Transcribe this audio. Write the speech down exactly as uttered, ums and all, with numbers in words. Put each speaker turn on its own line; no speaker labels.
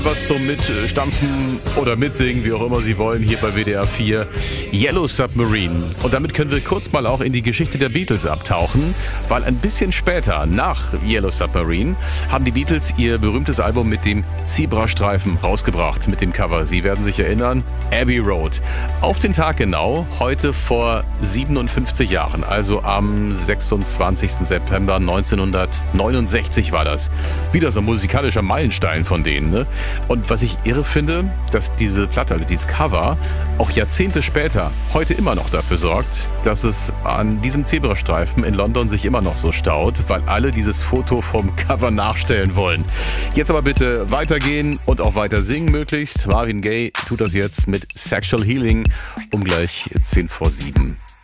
Was zum Mitstampfen oder Mitsingen, wie auch immer Sie wollen, hier bei W D R vier. Yellow Submarine. Und damit können wir kurz mal auch in die Geschichte der Beatles abtauchen, weil ein bisschen später, nach Yellow Submarine, haben die Beatles ihr berühmtes Album mit dem Zebrastreifen rausgebracht, mit dem Cover. Sie werden sich erinnern, Abbey Road. Auf den Tag genau, heute vor siebenundfünfzig Jahren, also am sechsundzwanzigsten September neunzehnhundertneunundsechzig war das. Wieder so ein musikalischer Meilenstein von denen, ne? Und was ich irre finde, dass diese Platte, also dieses Cover, auch Jahrzehnte später heute immer noch dafür sorgt, dass es an diesem Zebrastreifen in London sich immer noch so staut, weil alle dieses Foto vom Cover nachstellen wollen. Jetzt aber bitte weitergehen und auch weiter singen möglichst. Marvin Gaye tut das jetzt mit Sexual Healing um gleich zehn vor sieben.